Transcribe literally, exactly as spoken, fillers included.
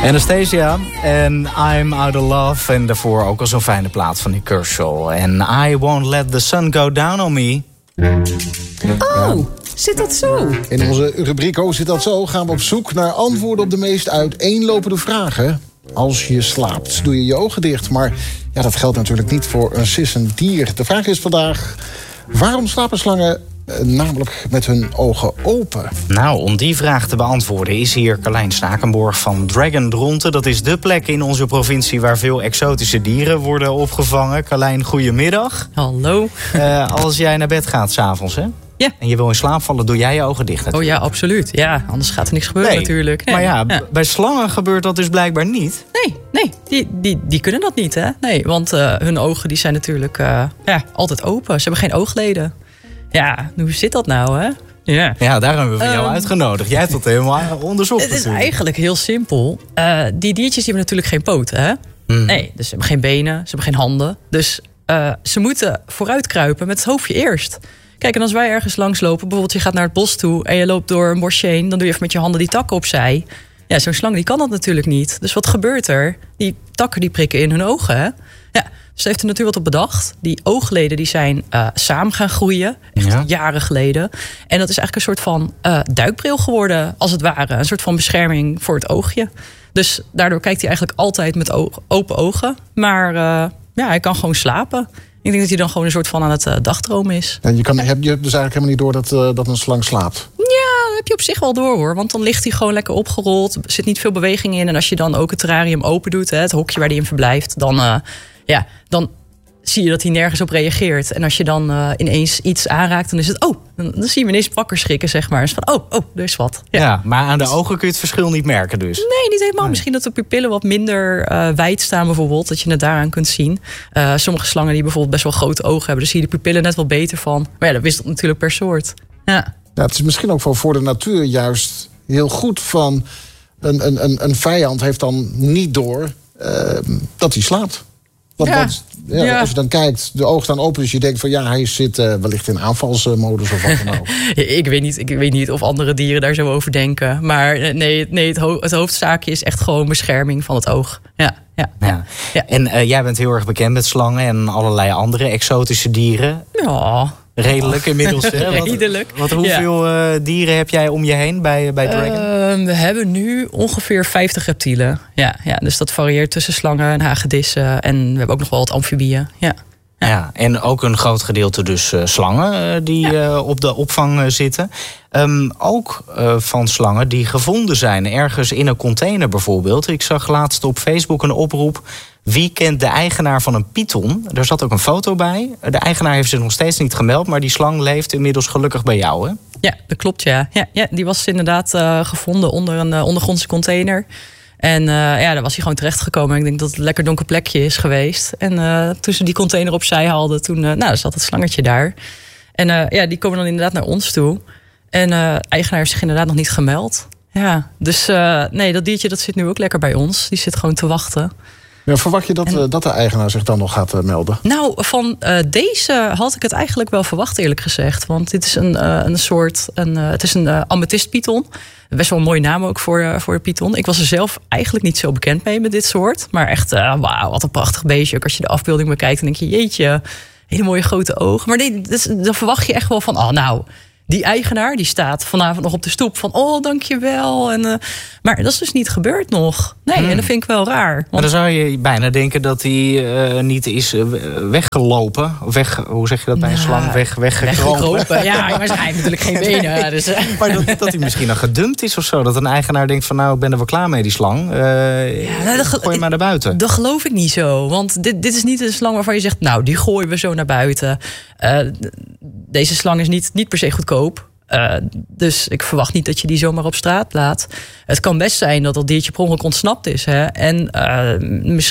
Anastasia en I'm Out of Love. En daarvoor ook al zo'n fijne plaat van die Kershaw. En I Won't Let the Sun Go Down on Me. Oh, zit dat zo? In onze rubriek Oh, zit dat zo? Gaan we op zoek naar antwoorden op de meest uiteenlopende vragen. Als je slaapt, doe je je ogen dicht. Maar ja, dat geldt natuurlijk niet voor een sissend dier. De vraag is vandaag: waarom slapen slangen namelijk met hun ogen open? Nou, om die vraag te beantwoorden is hier Carlijn Stakenborg van Dragon Dronten. Dat is dé plek in onze provincie waar veel exotische dieren worden opgevangen. Carlijn, goedemiddag. Hallo. Uh, als jij naar bed gaat s'avonds, hè? Ja. En je wil in slaap vallen, doe jij je ogen dicht natuurlijk. Oh ja, absoluut. Ja, anders gaat er niks gebeuren nee, natuurlijk. Nee. Maar ja, ja, bij slangen gebeurt dat dus blijkbaar niet. Nee, nee die, die, die kunnen dat niet, hè? Nee, want uh, hun ogen die zijn natuurlijk uh, ja, altijd open. Ze hebben geen oogleden. Ja, hoe zit dat nou, hè? Ja, ja daar hebben we van jou um, uitgenodigd. Jij hebt dat helemaal onderzocht. Het is natuurlijk. eigenlijk heel simpel. Uh, die diertjes die hebben natuurlijk geen poten, hè? Mm. Nee, dus ze hebben geen benen, ze hebben geen handen. Dus uh, ze moeten vooruit kruipen met het hoofdje eerst. Kijk, en als wij ergens langslopen, bijvoorbeeld je gaat naar het bos toe en je loopt door een bosje heen, dan doe je even met je handen die takken opzij. Ja, zo'n slang die kan dat natuurlijk niet. Dus wat gebeurt er? Die takken die prikken in hun ogen, hè? Ja, dus heeft de natuur wat op bedacht. Die oogleden die zijn uh, samen gaan groeien, echt ja. jaren geleden. En dat is eigenlijk een soort van uh, duikbril geworden, als het ware. Een soort van bescherming voor het oogje. Dus daardoor kijkt hij eigenlijk altijd met oog, open ogen. Maar uh, ja, hij kan gewoon slapen. Ik denk dat hij dan gewoon een soort van aan het uh, dagdromen is. En je, kan, heb, je hebt dus eigenlijk helemaal niet door dat, uh, dat een slang slaapt? Ja, dat heb je op zich wel door, hoor. Want dan ligt hij gewoon lekker opgerold. Er zit niet veel beweging in. En als je dan ook het terrarium open doet, hè, het hokje waar hij in verblijft, dan, uh, ja, dan zie je dat hij nergens op reageert. En als je dan uh, ineens iets aanraakt, dan is het, oh, dan, dan zie je hem ineens wakker schrikken, zeg maar. Dus van, oh, oh, er is wat. Ja. ja, maar aan de ogen kun je het verschil niet merken dus? Nee, niet helemaal. Nee. Misschien dat de pupillen wat minder uh, wijd staan bijvoorbeeld, dat je het daaraan kunt zien. Uh, sommige slangen die bijvoorbeeld best wel grote ogen hebben, dus zie je de pupillen net wel beter van. Maar ja, dat wisselt natuurlijk per soort. Ja. Ja, het is misschien ook wel voor de natuur juist heel goed van een, een, een, een vijand heeft dan niet door uh, dat hij slaapt. Want ja. dat, ja, ja. als je dan kijkt, de ogen staan open, dus je denkt van ja, hij zit uh, wellicht in aanvalsmodus of wat dan ook. ik, weet niet, ik weet niet of andere dieren daar zo over denken. Maar nee, nee het, ho- het hoofdzaakje is echt gewoon bescherming van het oog. Ja, ja, ja. ja. ja. En uh, jij bent heel erg bekend met slangen en allerlei andere exotische dieren. Ja. Redelijk inmiddels. Hè? Redelijk. Wat, wat, hoeveel ja. uh, dieren heb jij om je heen bij, bij Dragon? Uh, we hebben nu ongeveer vijftig reptielen. Ja, ja, dus dat varieert tussen slangen en hagedissen. En we hebben ook nog wel wat amfibieën. Ja. Ja. ja, en ook een groot gedeelte dus uh, slangen uh, die ja. uh, op de opvang uh, zitten. Um, ook uh, van slangen die gevonden zijn. Ergens in een container bijvoorbeeld. Ik zag laatst op Facebook een oproep. Wie kent de eigenaar van een python? Er zat ook een foto bij. De eigenaar heeft zich nog steeds niet gemeld, maar die slang leeft inmiddels gelukkig bij jou, hè? Ja, dat klopt, ja. ja, ja die was inderdaad uh, gevonden onder een uh, ondergrondse container. En uh, ja, daar was hij gewoon terechtgekomen. Ik denk dat het een lekker donker plekje is geweest. En uh, toen ze die container opzij haalden, toen uh, nou, zat het slangetje daar. En uh, ja, die komen dan inderdaad naar ons toe. En uh, eigenaar heeft zich inderdaad nog niet gemeld. Ja, dus uh, nee, dat diertje dat zit nu ook lekker bij ons. Die zit gewoon te wachten. Ja, verwacht je dat, en, uh, dat de eigenaar zich dan nog gaat uh, melden? Nou, van uh, deze had ik het eigenlijk wel verwacht, eerlijk gezegd. Want dit is een, uh, een soort, een, uh, het is een uh, amethystpython. Best wel een mooie naam ook voor, uh, voor de python. Ik was er zelf eigenlijk niet zo bekend mee met dit soort. Maar echt, uh, wauw, wat een prachtig beestje. Ook als je de afbeelding bekijkt, dan denk je, jeetje, hele mooie grote ogen. Maar nee, dus, dan verwacht je echt wel van, oh nou, die eigenaar die staat vanavond nog op de stoep van, oh, dankjewel. En, uh, maar dat is dus niet gebeurd nog. Nee, hmm. en dat vind ik wel raar. Want... Maar dan zou je bijna denken dat hij uh, niet is uh, weggelopen. Weg, hoe zeg je dat bij een slang? Weg, weggekropen. weggekropen. Ja, maar hij heeft natuurlijk geen benen. Dus, uh. Maar dat, dat hij misschien dan gedumpt is of zo. Dat een eigenaar denkt van, nou, ik ben er wel klaar mee, die slang. Uh, ja, nou, dat gooi je maar naar buiten. Dat geloof ik niet zo. Want dit, dit is niet een slang waarvan je zegt, nou, die gooien we zo naar buiten. Uh, deze slang is niet, niet per se goedkoop. Uh, dus ik verwacht niet dat je die zomaar op straat laat. Het kan best zijn dat dat diertje per ongeluk ontsnapt is. Hè? En uh,